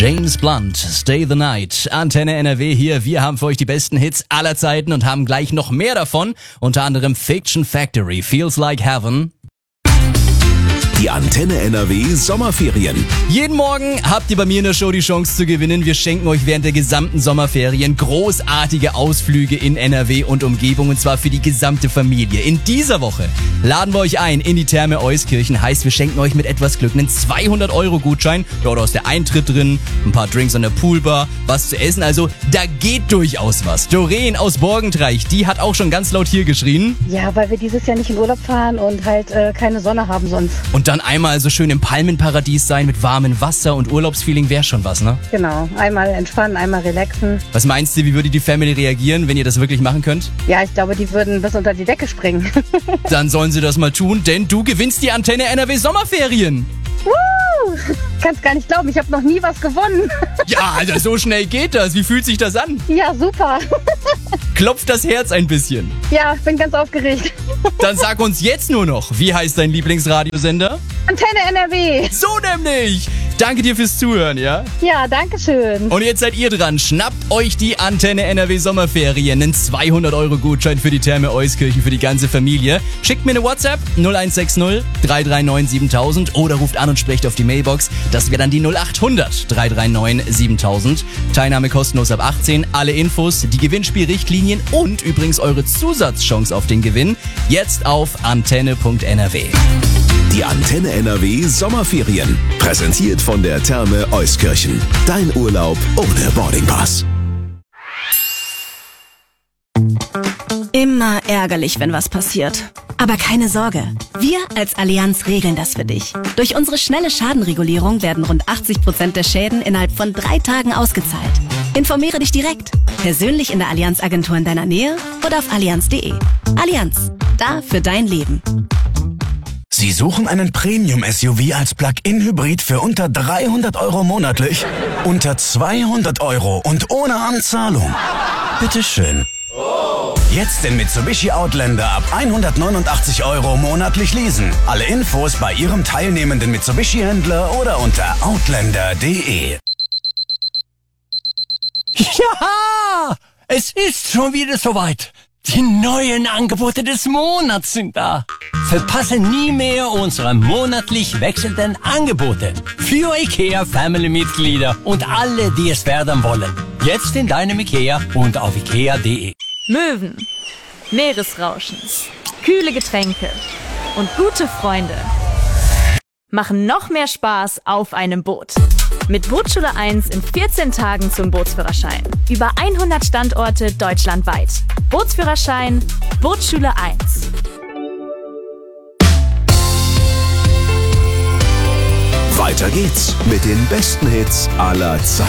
James Blunt, Stay the Night, Antenne NRW hier. Wir haben für euch die besten Hits aller Zeiten und haben gleich noch mehr davon. Unter anderem Fiction Factory, Feels Like Heaven. Die Antenne NRW Sommerferien. Jeden Morgen habt ihr bei mir in der Show die Chance zu gewinnen. Wir schenken euch während der gesamten Sommerferien großartige Ausflüge in NRW und Umgebung, und zwar für die gesamte Familie. In dieser Woche laden wir euch ein in die Therme Euskirchen. Heißt, wir schenken euch mit etwas Glück einen 200-Euro-Gutschein. Dort ist der Eintritt drin, ein paar Drinks an der Poolbar, was zu essen. Also da geht durchaus was. Doreen aus Borgentreich, die hat auch schon ganz laut hier geschrien. Ja, weil wir dieses Jahr nicht in Urlaub fahren und halt keine Sonne haben sonst. Und dann einmal so schön im Palmenparadies sein mit warmem Wasser und Urlaubsfeeling wäre schon was, ne? Genau, einmal entspannen, einmal relaxen. Was meinst du, wie würde die Family reagieren, wenn ihr das wirklich machen könnt? Ja, ich glaube, die würden bis unter die Decke springen. Dann sollen sie das mal tun, denn du gewinnst die Antenne NRW Sommerferien. Kannst gar nicht glauben, ich habe noch nie was gewonnen. Ja, Alter, so schnell geht das. Wie fühlt sich das an? Ja, super. Klopft das Herz ein bisschen? Ja, ich bin ganz aufgeregt. Dann sag uns jetzt nur noch, wie heißt dein Lieblingsradiosender? Antenne NRW. So nämlich. Danke dir fürs Zuhören, ja? Ja, danke schön. Und jetzt seid ihr dran. Schnappt euch die Antenne NRW Sommerferien. Einen 200-Euro-Gutschein für die Therme Euskirchen für die ganze Familie. Schickt mir eine WhatsApp 0160 339 7000 oder ruft an und sprecht auf die Mailbox. Das wäre dann die 0800 339 7000. Teilnahme kostenlos ab 18. Alle Infos, die Gewinnspielrichtlinien und übrigens eure Zusatzchance auf den Gewinn jetzt auf antenne.nrw. Die Antenne NRW Sommerferien. Präsentiert von der Therme Euskirchen. Dein Urlaub ohne Boardingpass. Immer ärgerlich, wenn was passiert. Aber keine Sorge, wir als Allianz regeln das für dich. Durch unsere schnelle Schadenregulierung werden rund 80% der Schäden innerhalb von 3 Tagen ausgezahlt. Informiere dich direkt, persönlich in der Allianz-Agentur in deiner Nähe oder auf allianz.de. Allianz, da für dein Leben. Sie suchen einen Premium-SUV als Plug-in-Hybrid für unter 300 Euro monatlich? Unter 200 Euro und ohne Anzahlung? Bitteschön. Jetzt den Mitsubishi Outlander ab 189 Euro monatlich leasen. Alle Infos bei Ihrem teilnehmenden Mitsubishi-Händler oder unter outlander.de. Ja, es ist schon wieder soweit. Die neuen Angebote des Monats sind da. Verpasse nie mehr unsere monatlich wechselnden Angebote für IKEA Family-Mitglieder und alle, die es werden wollen. Jetzt in deinem IKEA und auf ikea.de. Möwen, Meeresrauschen, kühle Getränke und gute Freunde machen noch mehr Spaß auf einem Boot. Mit Bootsschule 1 in 14 Tagen zum Bootsführerschein. Über 100 Standorte deutschlandweit. Bootsführerschein, Bootsschule 1. Weiter geht's mit den besten Hits aller Zeiten.